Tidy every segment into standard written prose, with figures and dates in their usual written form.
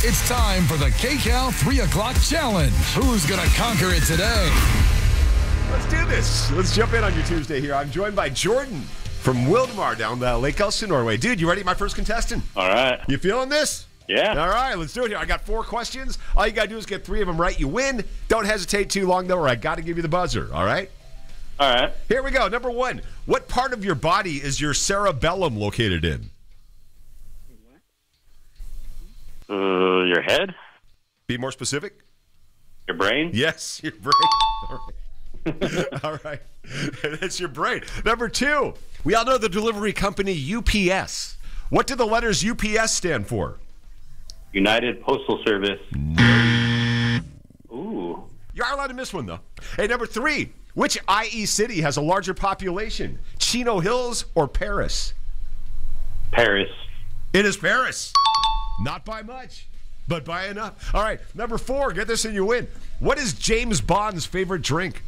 It's time for the KCAL 3 o'clock challenge. Who's going to conquer it today? Let's do this. Let's jump in on your Tuesday here. I'm joined by Jordan from Wildemar down Lake Elsinore Norway. Dude, you ready? My first contestant. All right. You feeling this? Yeah. All right, let's do it here. I got 4 questions. All you got to do is get 3 of them right. You win. Don't hesitate too long, though, or I got to give you the buzzer. All right? All right. Here we go. Number 1. What part of your body is your cerebellum located in? Your head? Be more specific. Your brain? Yes, your brain. All right. All right. That's your brain. Number 2. We all know the delivery company UPS. What do the letters UPS stand for? United Postal Service. Ooh. You are allowed to miss one, though. Hey, number 3. Which IE city has a larger population? Chino Hills or Paris? Paris. It is Paris. Not by much, but by enough. All right, number 4. Get this and you win. What is James Bond's favorite drink?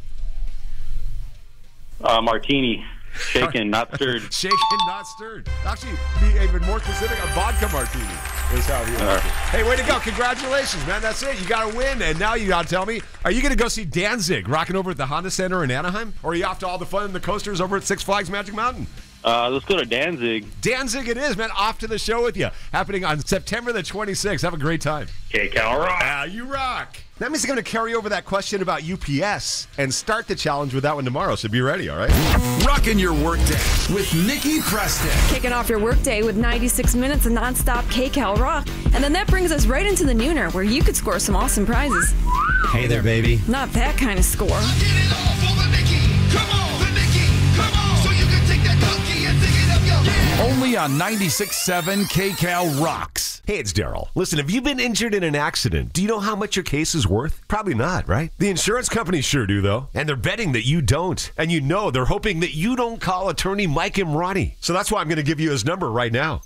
Martini. Shaken, not stirred. Shaken, not stirred. Actually, be even more specific, a vodka martini is how he likes it. Hey, way to go. Congratulations, man. That's it. You got to win. And now you got to tell me, are you going to go see Danzig rocking over at the Honda Center in Anaheim? Or are you off to all the fun in the coasters over at Six Flags Magic Mountain? Let's go to Danzig. Danzig it is, man. Off to the show with you. Happening on September the 26th. Have a great time. KCAL rock. You rock. That means I'm going to carry over that question about UPS and start the challenge with that one tomorrow, so be ready, all right? Rocking your workday with Nikki Preston. Kicking off your workday with 96 minutes of nonstop KCAL rock. And then that brings us right into the nooner, where you could score some awesome prizes. Hey there, baby. Not that kind of score. Get it all for the Nikki. Come on, the Nikki. Come on. So you can take that donkey and dig it up, yo. Yeah. Only on 96.7 KCAL Rocks. Hey, it's Daryl. Listen, have you been injured in an accident? Do you know how much your case is worth? Probably not, right? The insurance companies sure do, though. And they're betting that you don't. And you know they're hoping that you don't call attorney Mike Imrani. So that's why I'm going to give you his number right now.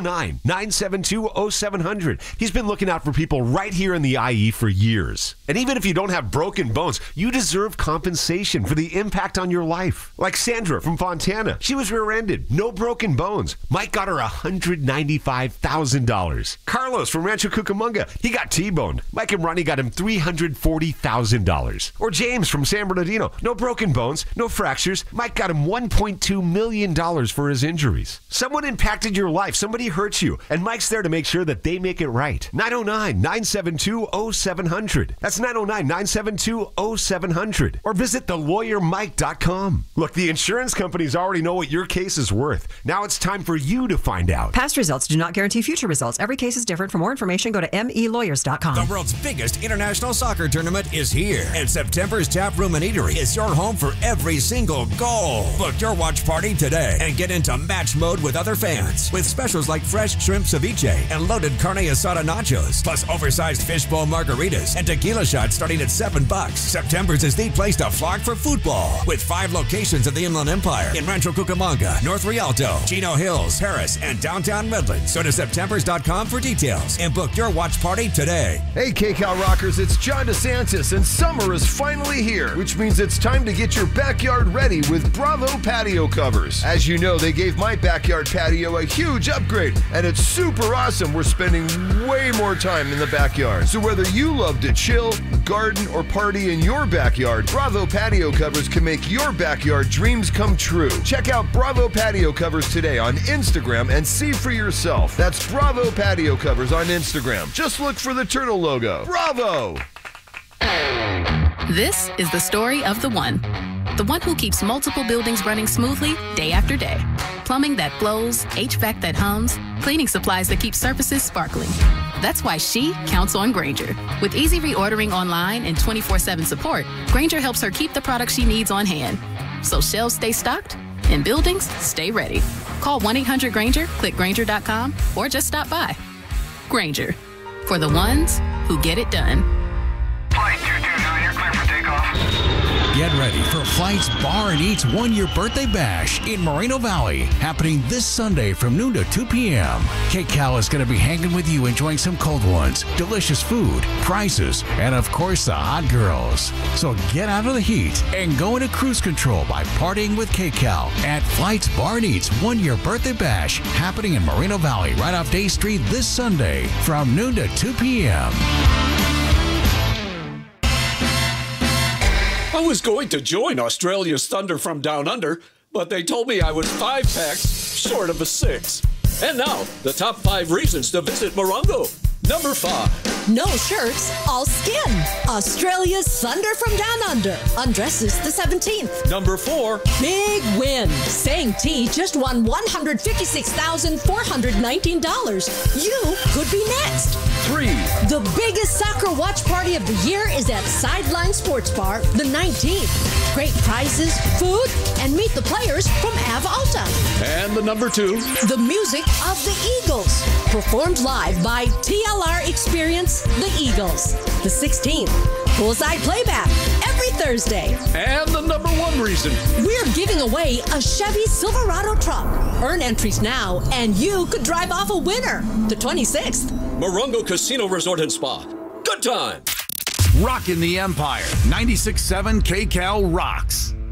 909-972-0700. He's been looking out for people right here in the IE for years. And even if you don't have broken bones, you deserve compensation for the impact on your life. Like Sandra from Fontana. She was rear-ended. No broken bones. Mike got her $195,000. Carlos from Rancho Cucamonga, he got T-boned. Mike and Ronnie got him $340,000. Or James from San Bernardino, no broken bones, no fractures. Mike got him $1.2 million for his injuries. Someone impacted your life, somebody hurt you, and Mike's there to make sure that they make it right. 909-972-0700. That's 909-972-0700. Or visit thelawyermike.com. Look, the insurance companies already know what your case is worth. Now it's time for you to find out. Past results do not guarantee future results. Every case is different. For more information, go to melawyers.com. The world's biggest international soccer tournament is here, and September's Tap Room and Eatery is your home for every single goal. Book your watch party today and get into match mode with other fans with specials like fresh shrimp ceviche and loaded carne asada nachos, plus oversized fishbowl margaritas and tequila shots starting at $7. September's is the place to flock for football, with 5 locations of the Inland Empire in Rancho Cucamonga, North Rialto, Chino Hills, Paris, and downtown Midlands. Go to septembers.com for details and book your watch party today. Hey, KCAL Rockers, it's John DeSantis, and summer is finally here, which means it's time to get your backyard ready with Bravo patio covers. As you know, they gave my backyard patio a huge upgrade, and it's super awesome. We're spending way more time in the backyard. So whether you love to chill, garden, or party in your backyard, Bravo patio covers can make your backyard dreams come true. Check out Bravo patio covers today on Instagram and see for yourself. That's Bravo patio covers on Instagram. Just look for the turtle logo. Bravo! This is the story of the one who keeps multiple buildings running smoothly day after day. Plumbing that flows, HVAC that hums, cleaning supplies that keep surfaces sparkling. That's why she counts on Grainger. With easy reordering online and 24/7 support, Grainger helps her keep the products she needs on hand. So shelves stay stocked and buildings stay ready. Call 1-800-GRAINGER, click Grainger.com, or just stop by. Grainger, for the ones who get it done. Flight 229, you're clear for takeoff. Get ready for Flight's Bar and Eats 1-year birthday bash in Moreno Valley, happening this Sunday from noon to 2 p.m. KCAL is going to be hanging with you, enjoying some cold ones, delicious food, prizes, and of course the hot girls. So get out of the heat and go into cruise control by partying with KCAL at Flight's Bar and Eats 1-year birthday bash, happening in Moreno Valley, right off Day Street this Sunday from noon to 2 p.m. I was going to join Australia's Thunder from Down Under, but they told me I was 5 packs short of a 6. And now, the top 5 reasons to visit Morongo. Number 5. No shirts, all skin. Australia's Thunder from Down Under. Undresses the 17th. Number 4. Big win. Sang T just won $156,419. You could be next. 3. The biggest soccer watch party of the year is at Sideline Sports Bar the 19th. Great prizes, food, and meet the players from Av Alta. And the number 2. The music of the Eagles. Performed live by TLR Experience The Eagles. The 16th. Poolside playback every Thursday. And the number 1 reason. We're giving away a Chevy Silverado truck. Earn entries now, and you could drive off a winner. The 26th. Morongo Casino Resort and Spa. Good time. Rockin' the Empire. 96.7 KCAL rocks.